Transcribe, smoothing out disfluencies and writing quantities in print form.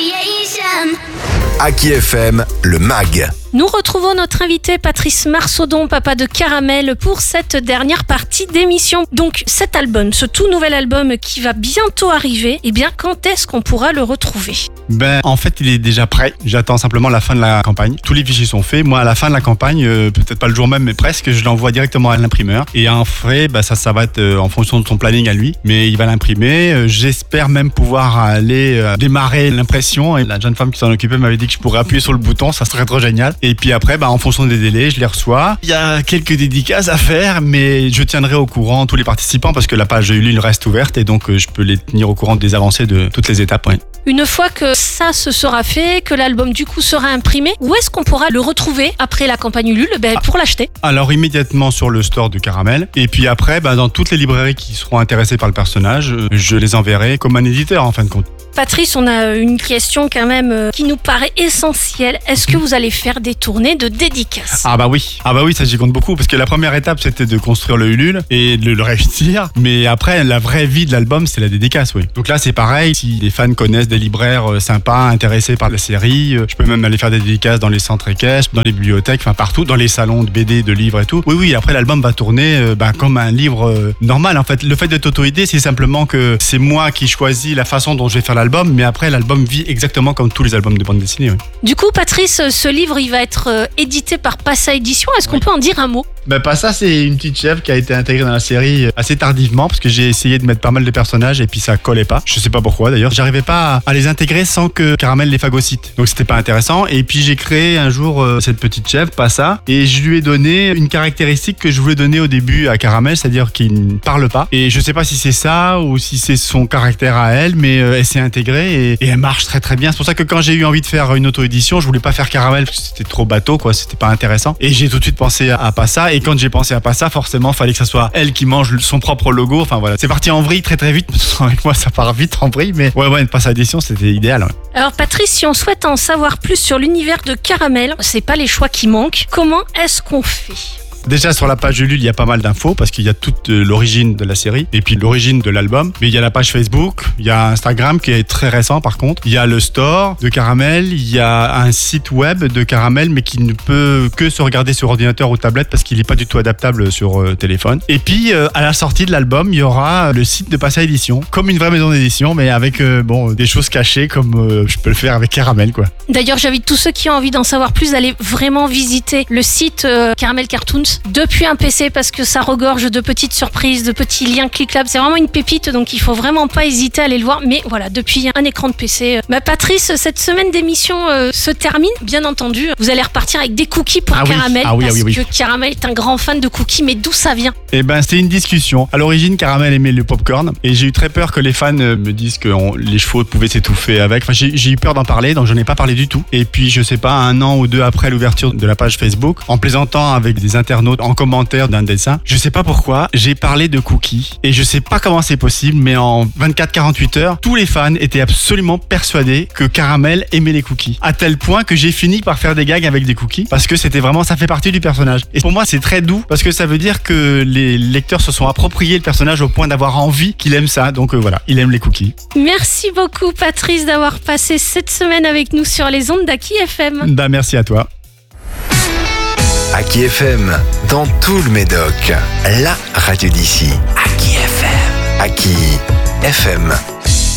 Aki FM, le MAG. Nous retrouvons notre invité Patrice Marsaudon, papa de Caramel, pour cette dernière partie d'émission. Donc cet album, ce tout nouvel album qui va bientôt arriver, eh bien quand est-ce qu'on pourra le retrouver ? En fait, il est déjà prêt. J'attends simplement la fin de la campagne. Tous les fichiers sont faits. Moi, à la fin de la campagne, peut-être pas le jour même, mais presque, je l'envoie directement à l'imprimeur. Et en frais, ça va être en fonction de son planning à lui. Mais il va l'imprimer. J'espère même pouvoir aller démarrer l'impression. Et la jeune femme qui s'en occupait m'avait dit que je pourrais appuyer sur le bouton. Ça serait trop génial. Et puis après, en fonction des délais, je les reçois. Il y a quelques dédicaces à faire, mais je tiendrai au courant tous les participants parce que la page Ulule reste ouverte et donc je peux les tenir au courant des avancées de toutes les étapes. Ouais. Une fois que ça se sera fait, que l'album du coup sera imprimé, où est-ce qu'on pourra le retrouver après la campagne Ulule pour l'acheter ? Alors immédiatement sur le store de Caramel et puis après dans toutes les librairies qui seront intéressées par le personnage, je les enverrai comme un éditeur en fin de compte. Patrice, on a une question quand même qui nous paraît essentielle. Est-ce que vous allez faire des tournées de dédicaces ? Ah bah oui, ça j'y compte beaucoup parce que la première étape c'était de construire le Ulule et de le réussir. Mais après la vraie vie de l'album c'est la dédicace, oui. Donc là c'est pareil, si les fans connaissent des libraires sympas, intéressés par la série, je peux même aller faire des dédicaces dans les centres équestres, dans les bibliothèques, partout, dans les salons de BD, de livres et tout. Oui, après l'album va tourner comme un livre normal. En fait, le fait d'être auto-édité c'est simplement que c'est moi qui choisis la façon dont je vais faire l'album, mais après l'album vit exactement comme tous les albums de bande dessinée. Oui. Du coup, Patrice, ce livre il va être édité par Passa Édition. Est-ce qu'on peut en dire un mot ? Passa, c'est une petite chèvre qui a été intégrée dans la série assez tardivement parce que j'ai essayé de mettre pas mal de personnages et puis ça collait pas. Je sais pas pourquoi d'ailleurs. J'arrivais pas à les intégrer sans que Caramel les phagocyte. Donc c'était pas intéressant. Et puis j'ai créé un jour cette petite chèvre, Passa, et je lui ai donné une caractéristique que je voulais donner au début à Caramel, c'est-à-dire qu'il ne parle pas. Et je sais pas si c'est ça ou si c'est son caractère à elle, mais elle s'est intégrée et elle marche très très bien. C'est pour ça que quand j'ai eu envie de faire une auto-édition, je voulais pas faire Caramel parce que c'était trop bateau, c'était pas intéressant. Et j'ai tout de suite pensé à Passa. Et quand j'ai pensé à Passa, forcément, fallait que ça soit elle qui mange son propre logo. Enfin voilà, c'est parti en vrille très très vite. Avec moi, ça part vite en vrille, mais une Passa Édition, c'était idéal. Ouais. Alors Patrice, si on souhaite en savoir plus sur l'univers de Caramel, c'est pas les choix qui manquent. Comment est-ce qu'on fait ? Déjà sur la page Ulule, il y a pas mal d'infos parce qu'il y a toute l'origine de la série et puis l'origine de l'album. Mais il y a la page Facebook, il y a Instagram qui est très récent par contre. Il y a le store de Caramel, il y a un site web de Caramel mais qui ne peut que se regarder sur ordinateur ou tablette parce qu'il n'est pas du tout adaptable sur téléphone. Et puis à la sortie de l'album, il y aura le site de Passa Édition, comme une vraie maison d'édition mais avec des choses cachées comme je peux le faire avec Caramel quoi. D'ailleurs, j'invite tous ceux qui ont envie d'en savoir plus à aller vraiment visiter le site Caramel Cartoons depuis un PC parce que ça regorge de petites surprises, de petits liens cliquables. C'est vraiment une pépite, donc il faut vraiment pas hésiter à aller le voir. Mais voilà, depuis un écran de PC. Patrice, cette semaine d'émission se termine. Bien entendu, vous allez repartir avec des cookies pour Caramel parce que Caramel est un grand fan de cookies. Mais d'où ça vient ? C'était une discussion. À l'origine, Caramel aimait le popcorn et j'ai eu très peur que les fans me disent que les chevaux pouvaient s'étouffer avec. J'ai eu peur d'en parler, donc je n'ai pas parlé du tout. Et puis, je sais pas, 1 an ou 2 après l'ouverture de la page Facebook, en plaisantant avec des internautes en commentaire d'un dessin, je sais pas pourquoi, j'ai parlé de cookies et je sais pas comment c'est possible, mais en 24-48 heures, tous les fans étaient absolument persuadés que Caramel aimait les cookies. À tel point que j'ai fini par faire des gags avec des cookies parce que ça fait partie du personnage. Et pour moi, c'est très doux parce que ça veut dire que les lecteurs se sont appropriés le personnage au point d'avoir envie qu'il aime ça. Donc voilà, il aime les cookies. Merci beaucoup Patrice d'avoir passé cette semaine avec nous sur les ondes d'Aki FM. Merci à toi. Aki FM, dans tout le Médoc, la radio d'ici. Aki FM. Aki FM.